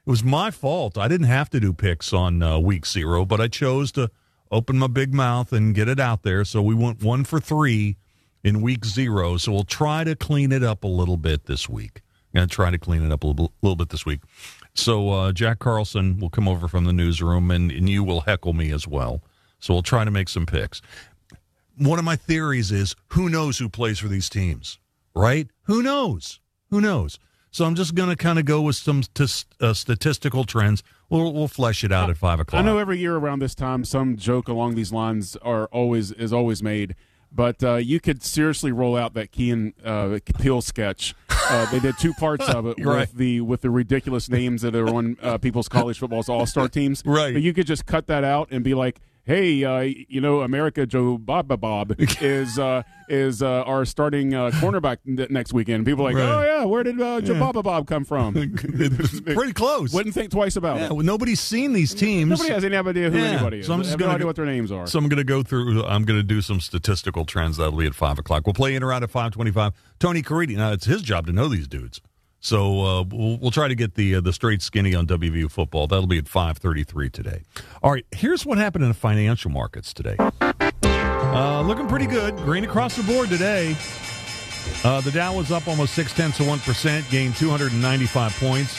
was my fault. I didn't have to do picks on week 0, but I chose to open my big mouth and get it out there. So we went 1 for 3 in week 0. So we'll try to clean it up a little bit this week. I'm going to try to clean it up a little bit this week. So Jack Carlson will come over from the newsroom, and you will heckle me as well. So we'll try to make some picks. One of my theories is, who knows who plays for these teams, right? Who knows? Who knows? So I'm just going to kind of go with some statistical trends. We'll flesh it out at 5 o'clock. I know every year around this time, some joke along these lines is always made. But you could seriously roll out that Key and Peele sketch. They did 2 parts of it right. with the ridiculous names that are on people's college football's all-star teams. Right. But you could just cut that out and be like, hey, America Joe Bob is our starting cornerback next weekend. People are like, right. oh, yeah, where did Joe Bob come from? It's pretty close. Wouldn't think twice about it. Well, nobody's seen these teams. Nobody has any idea who anybody is. So I'm just have no idea what their names are. So I'm going to do some statistical trends. That'll be at 5 o'clock. We'll play in or out at 5:25. Tony Caridi. Now, it's his job to know these dudes. So we'll try to get the straight skinny on WVU football. That'll be at 5:33 today. All right, here's what happened in the financial markets today. Looking pretty good. Green across the board today. The Dow was up almost 0.6%, gained 295 points,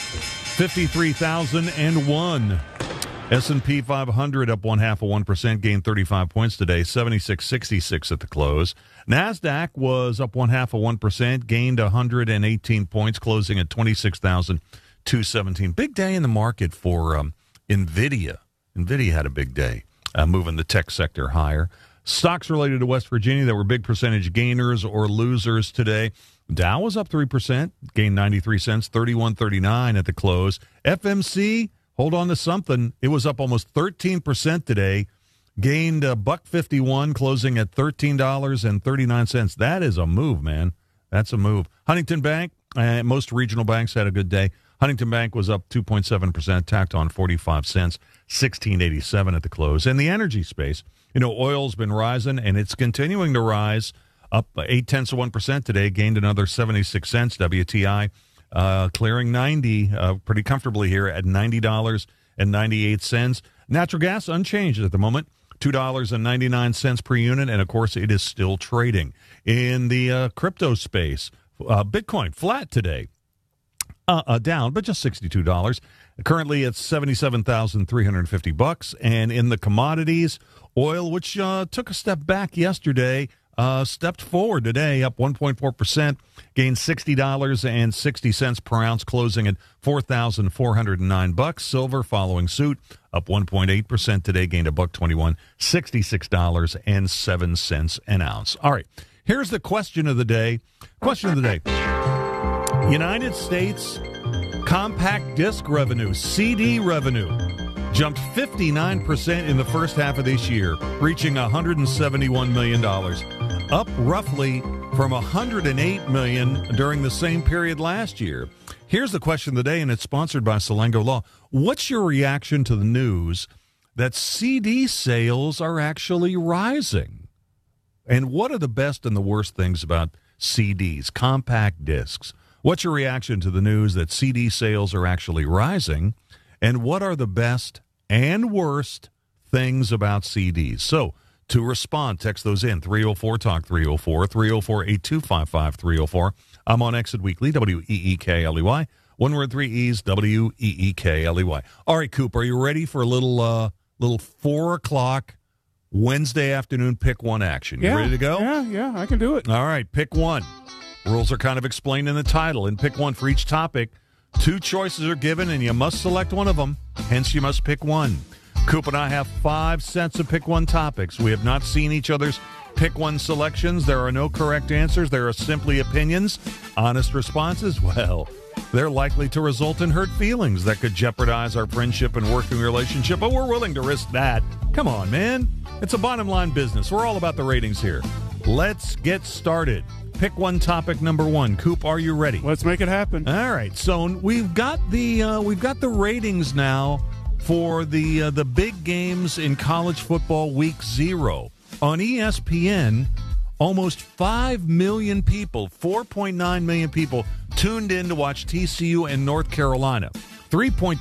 53,001. S&P 500 up 0.5%, gained 35 points today, 76.66 at the close. NASDAQ was up 0.5%, gained 118 points, closing at 26,217. Big day in the market for NVIDIA. NVIDIA had a big day, moving the tech sector higher. Stocks related to West Virginia that were big percentage gainers or losers today. Dow was up 3%, gained 93 cents, 31.39 at the close. FMC, hold on to something. It was up almost 13% today, gained $1.51, closing at $13.39. That is a move, man. That's a move. Huntington Bank, most regional banks had a good day. Huntington Bank was up 2.7%, tacked on 45 cents, $16.87 at the close. In the energy space, oil's been rising, and it's continuing to rise, up 0.8% today, gained another 76 cents. WTI clearing 90 pretty comfortably here at $90.98. Natural gas unchanged at the moment, $2.99 per unit, and, of course, it is still trading. In the crypto space, Bitcoin flat today. Down, but just $62. Currently, it's $77,350. And in the commodities, oil, which took a step back yesterday, stepped forward today, up 1.4%, gained $60.60 per ounce, closing at $4,409. Silver following suit, up 1.8% today, gained $1.21, $66.07 an ounce. All right, here's the question of the day. United States compact disc revenue, CD revenue, jumped 59% in the first half of this year, reaching $171 million, up roughly from $108 million during the same period last year. Here's the question of the day, and it's sponsored by Salengo Law. What's your reaction to the news that CD sales are actually rising? And what are the best and the worst things about CDs, compact discs? What's your reaction to the news that CD sales are actually rising? And what are the best and worst things about CDs? So, to respond, text those in, 304-TALK, 304-304-8255, 304. I'm on Exit Weekly, W-E-E-K-L-E-Y. One word, 3 E's, W-E-E-K-L-E-Y. All right, Coop, are you ready for a little 4 o'clock Wednesday afternoon pick one action? You ready to go? Yeah, I can do it. All right, pick one. Rules are kind of explained in the title. In pick one for each topic, 2 choices are given, and you must select one of them. Hence, you must pick one. Coop and I have 5 sets of pick one topics. We have not seen each other's pick one selections. There are no correct answers. There are simply opinions. Honest responses, well, they're likely to result in hurt feelings that could jeopardize our friendship and working relationship, but we're willing to risk that. Come on, man. It's a bottom line business. We're all about the ratings here. Let's get started. Pick one topic number 1. Coop, are you ready? Let's make it happen. All right. So we've got the ratings now for the big games in college football week 0 on ESPN. Almost 5 million people, 4.9 million people tuned in to watch TCU and North Carolina. 3.2